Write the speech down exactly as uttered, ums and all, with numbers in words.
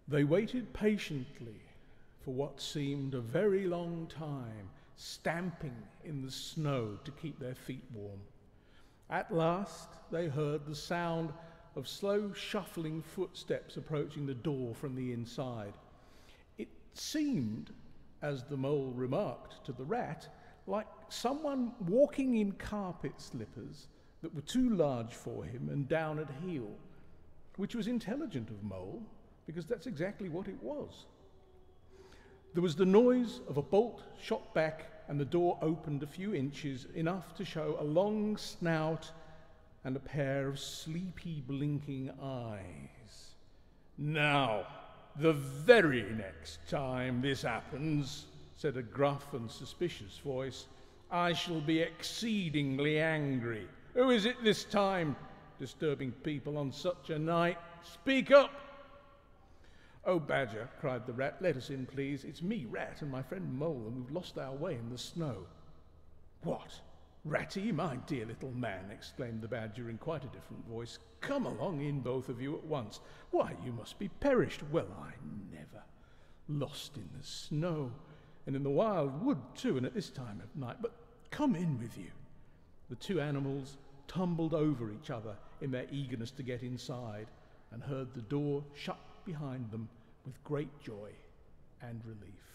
They waited patiently for what seemed a very long time, stamping in the snow to keep their feet warm. At last they heard the sound of slow shuffling footsteps approaching the door from the inside. It seemed, as the mole remarked to the rat, like someone walking in carpet slippers that were too large for him and down at heel, which was intelligent of Mole, because that's exactly what it was. There was the noise of a bolt shot back, and the door opened a few inches, enough to show a long snout and a pair of sleepy blinking eyes. "Now, the very next time this happens," said a gruff and suspicious voice, "I shall be exceedingly angry. Who is it this time, disturbing people on such a night? Speak up!" "Oh, Badger," cried the rat, "let us in, please. It's me, Rat, and my friend Mole, and we've lost our way in the snow." "What, Ratty, my dear little man," exclaimed the Badger in quite a different voice, "come along in, both of you, at once. Why, you must be perished. Well, I never. Lost in the snow, and in the wild wood, too, and at this time of night. But come in with you." The two animals tumbled over each other in their eagerness to get inside, and heard the door shut behind them with great joy and relief.